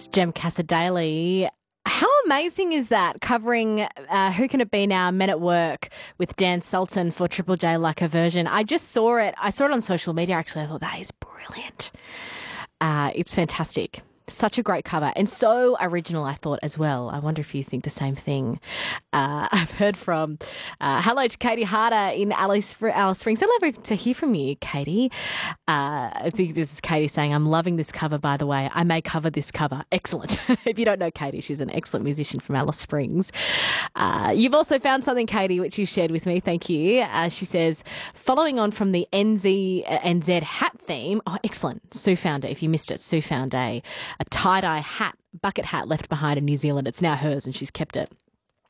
It's Jem Cassar-Daley. How amazing is that, covering Who Can It Be Now, Men at Work with Dan Sultan for Triple J Like a Version. I just saw it. I saw it on social media, actually. I thought, that is brilliant. It's fantastic. Such a great cover and so original, I thought, as well. I wonder if you think the same thing. I've heard from hello to Katie Harder in Alice Springs. I'd love to hear from you, Katie. I think this is Katie saying, I'm loving this cover, by the way. I may cover this cover. Excellent. If you don't know Katie, she's an excellent musician from Alice Springs. You've also found something, Katie, which you've shared with me. Thank you. She says, following on from the NZ hat theme. Oh, excellent. Sue found it. If you missed it, Sue found a tie-dye hat, bucket hat left behind in New Zealand. It's now hers and she's kept it.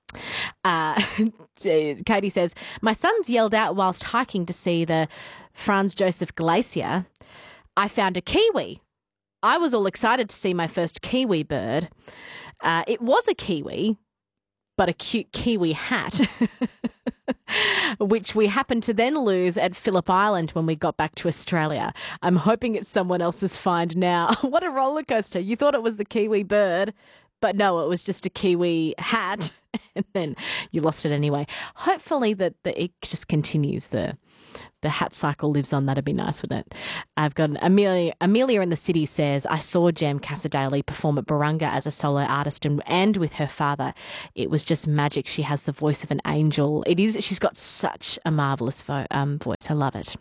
Katie says, my son's yelled out whilst hiking to see the Franz Josef Glacier. I found a kiwi. I was all excited to see my first kiwi bird. It was a kiwi, but a cute kiwi hat, which we happened to then lose at Phillip Island when we got back to Australia. I'm hoping it's someone else's find now. What a roller coaster. You thought it was the kiwi bird, but no, it was just a kiwi hat, and then you lost it anyway. Hopefully that it just continues. The hat cycle lives on. That'd be nice, wouldn't it? I've got Amelia in the city says, I saw Jem Cassar-Daley perform at Barunga as a solo artist and with her father. It was just magic. She has the voice of an angel. She's got such a marvellous voice. I love it.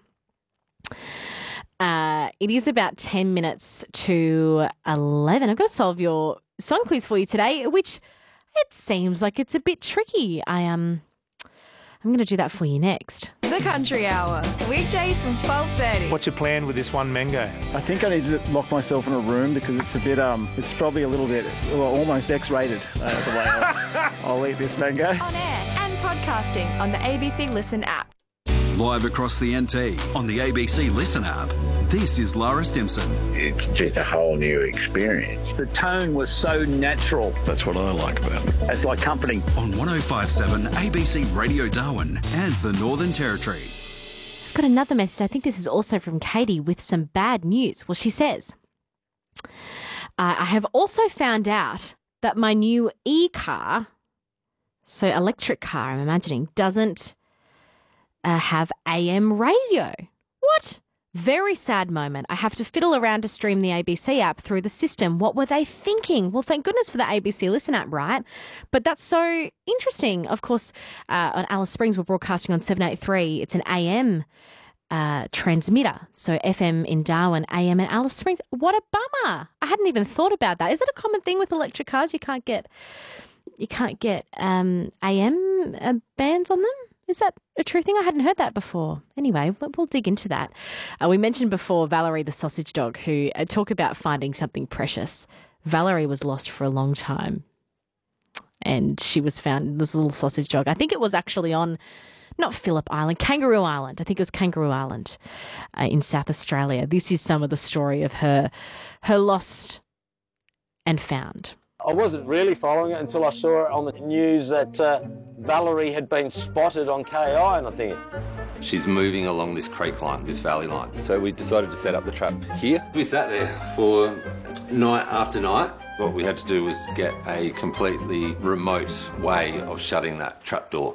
It is about 10 minutes to 11. I've got to solve your song quiz for you today, which it seems like it's a bit tricky. I'm going to do that for you next. The Country Hour, weekdays from 12:30. What's your plan with this one mango? I think I need to lock myself in a room because it's a bit, it's probably a little bit, almost X-rated the way I'll eat this mango. On air and podcasting on the ABC Listen app. Live across the NT on the ABC Listen app. This is Lara Stimson. It's just a whole new experience. The tone was so natural. That's what I like about it. It's like company. On 105.7 ABC Radio Darwin and the Northern Territory. I've got another message. I think this is also from Katie with some bad news. Well, she says, I have also found out that my new e-car, so electric car, I'm imagining, doesn't have AM radio. What? Very sad moment. I have to fiddle around to stream the ABC app through the system. What were they thinking? Well, thank goodness for the ABC Listen app, right? But that's so interesting. Of course, on Alice Springs, we're broadcasting on 783. It's an AM transmitter. So FM in Darwin, AM in Alice Springs. What a bummer. I hadn't even thought about that. Is it a common thing with electric cars? You can't get AM bands on them? Is that a true thing? I hadn't heard that before. Anyway, we'll dig into that. We mentioned before Valerie the sausage dog, who talk about finding something precious. Valerie was lost for a long time and she was found, this little sausage dog. I think it was actually on, not Phillip Island, Kangaroo Island. I think it was Kangaroo Island in South Australia. This is some of the story of her lost and found. I wasn't really following it until I saw it on the news that Valerie had been spotted on KI, and I think she's moving along this creek line, this valley line. So we decided to set up the trap here. We sat there for night after night. What we had to do was get a completely remote way of shutting that trap door.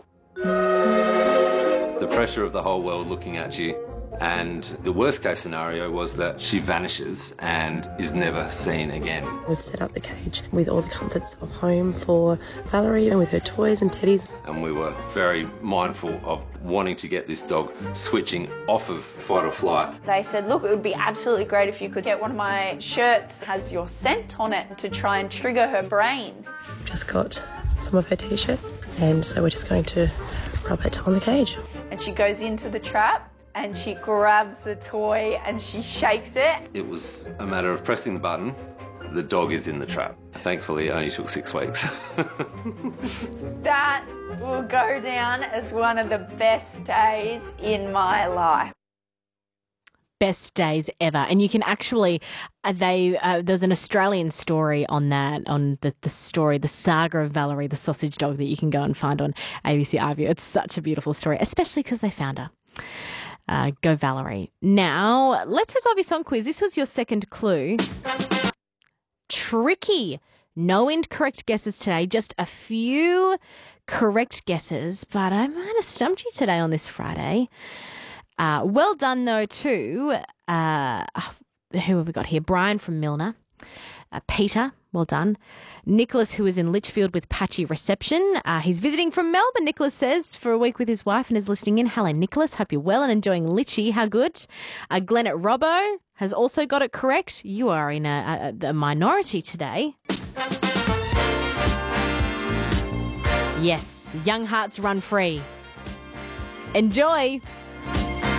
The pressure of the whole world looking at you. And the worst case scenario was that she vanishes and is never seen again. We've set up the cage with all the comforts of home for Valerie and with her toys and teddies. And we were very mindful of wanting to get this dog switching off of fight or flight. They said, look, it would be absolutely great if you could get one of my shirts that has your scent on it to try and trigger her brain. Just got some of her t-shirt and so we're just going to rub it on the cage. And she goes into the trap and she grabs a toy and she shakes it. It was a matter of pressing the button. The dog is in the trap. Thankfully, it only took 6 weeks. That will go down as one of the best days in my life. Best days ever. And you can actually, there's an Australian story on that, on the story, the saga of Valerie the sausage dog, that you can go and find on ABC iView. It's such a beautiful story, especially because they found her. Go Valerie. Now, let's resolve your song quiz. This was your second clue. tricky. No incorrect guesses today, just a few correct guesses, but I might have stumped you today on this Friday. Well done, though, too. Who have we got here? Brian from Milner. Peter, well done. Nicholas, who is in Litchfield with patchy reception. He's visiting from Melbourne, Nicholas says, for a week with his wife and is listening in. Hello, Nicholas. Hope you're well and enjoying Litchy. How good. Glenn at Robbo has also got it correct. You are in a minority today. Yes, Young Hearts Run Free. Enjoy.